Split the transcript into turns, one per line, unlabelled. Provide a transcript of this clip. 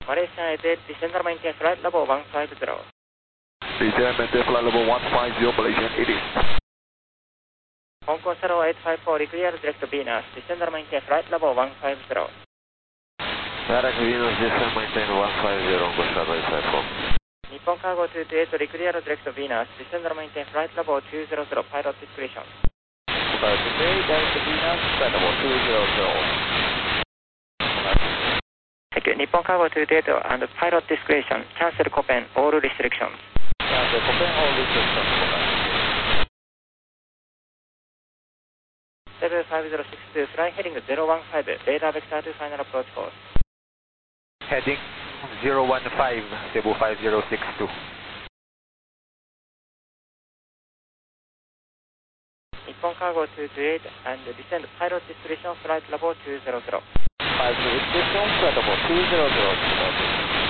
Malaysia Airways, descend and maintain flight level 150.
Descend and maintain flight level 150, Malaysian 80.
Hong Kong 0854, clear direct Venus, descend and maintain flight level 150.
Direct Venus, descend and maintain 150, Go Shadow 854.
Nippon Cargo 228, clear direct Venus, descend and maintain flight level 200, pilot discretion.
Flight direct Venus, flight level 200.
Thank you. Nippon Cargo 228 and pilot discretion, cancel Copen, all restrictions.
Cancel Copen, all restrictions, Copen.
75062, fly heading 015, radar vector to final approach course.
Heading 015, Cebu 5062.
Nippon Cargo 228 and descend pilot discretion, flight level 200.
Pilot discretion, flight level 200.